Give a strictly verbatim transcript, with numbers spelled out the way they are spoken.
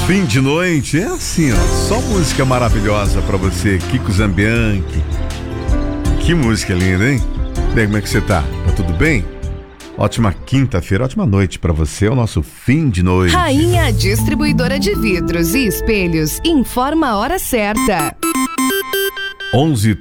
Fim de noite, é assim, ó, só música maravilhosa pra você, Kiko Zambianchi. Que música linda, hein? Bem, como é que você tá? Tá tudo bem? Ótima quinta-feira, ótima noite pra você, é o nosso fim de noite. Rainha Distribuidora de Vidros e Espelhos informa a hora certa. onze e